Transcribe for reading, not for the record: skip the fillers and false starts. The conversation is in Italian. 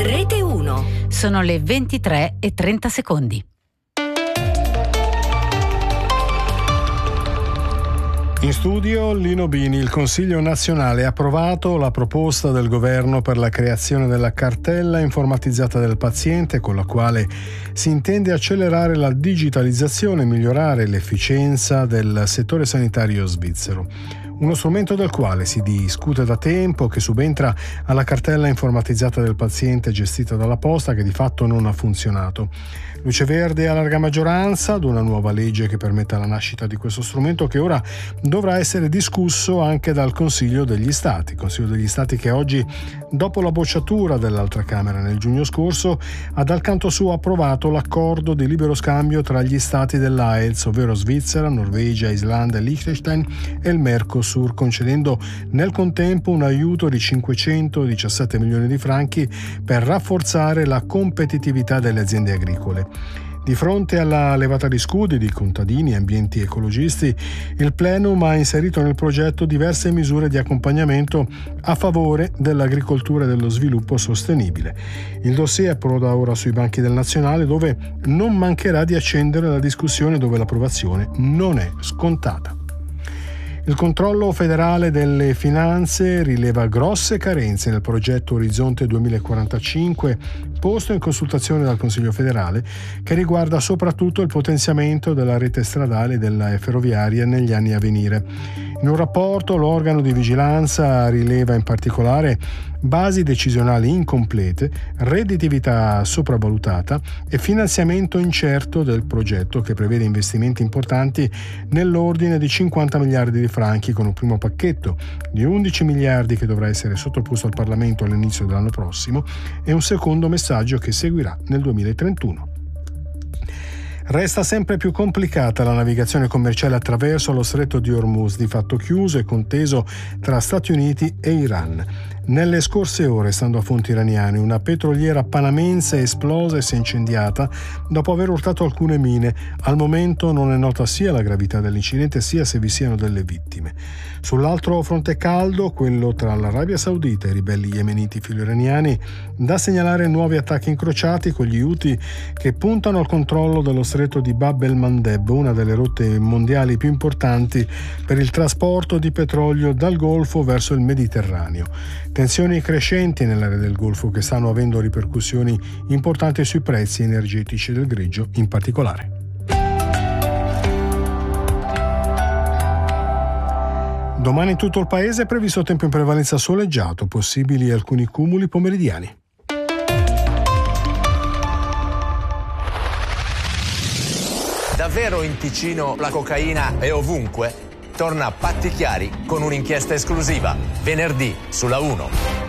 Rete 1. Sono le 23:30. In studio Lino Bini. Il Consiglio nazionale ha approvato la proposta del governo per la creazione della cartella informatizzata del paziente, con la quale si intende accelerare la digitalizzazione e migliorare l'efficienza del settore sanitario svizzero. Uno strumento del quale si discute da tempo, che subentra alla cartella informatizzata del paziente gestita dalla Posta, che di fatto non ha funzionato. Luce verde a larga maggioranza ad una nuova legge che permetta la nascita di questo strumento, che ora dovrà essere discusso anche dal Consiglio degli Stati. Consiglio degli Stati che oggi, dopo la bocciatura dell'altra Camera nel giugno scorso, ha dal canto suo approvato l'accordo di libero scambio tra gli Stati dell'AELS, ovvero Svizzera, Norvegia, Islanda e Liechtenstein, e il Mercosur, concedendo nel contempo un aiuto di 517 milioni di franchi per rafforzare la competitività delle aziende agricole. Di fronte alla levata di scudi di contadini, ambienti e ecologisti, il Plenum ha inserito nel progetto diverse misure di accompagnamento a favore dell'agricoltura e dello sviluppo sostenibile. Il dossier approda ora sui banchi del Nazionale, dove non mancherà di accendere la discussione, dove l'approvazione non è scontata. Il controllo federale delle finanze rileva grosse carenze nel progetto Orizzonte 2045, posto in consultazione dal Consiglio federale, che riguarda soprattutto il potenziamento della rete stradale e della ferroviaria negli anni a venire. In un rapporto, l'organo di vigilanza rileva in particolare basi decisionali incomplete, redditività sopravvalutata e finanziamento incerto del progetto, che prevede investimenti importanti nell'ordine di 50 miliardi di franchi, con un primo pacchetto di 11 miliardi che dovrà essere sottoposto al Parlamento all'inizio dell'anno prossimo e un secondo messaggio che seguirà nel 2031. Resta sempre più complicata la navigazione commerciale attraverso lo stretto di Hormuz, di fatto chiuso e conteso tra Stati Uniti e Iran. Nelle scorse ore, stando a fonti iraniane, una petroliera panamense è esplosa e si è incendiata dopo aver urtato alcune mine. Al momento non è nota sia la gravità dell'incidente sia se vi siano delle vittime. Sull'altro fronte caldo, quello tra l'Arabia Saudita e i ribelli yemeniti filo-iraniani, da segnalare nuovi attacchi incrociati con gli Houthi, che puntano al controllo dello stretto di Bab el-Mandeb, una delle rotte mondiali più importanti per il trasporto di petrolio dal Golfo verso il Mediterraneo. Tensioni crescenti nell'area del Golfo, che stanno avendo ripercussioni importanti sui prezzi energetici del greggio in particolare. Domani in tutto il paese è previsto tempo in prevalenza soleggiato, possibili alcuni cumuli pomeridiani. Davvero in Ticino la cocaina è ovunque? Torna a Patti Chiari con un'inchiesta esclusiva, venerdì sulla 1.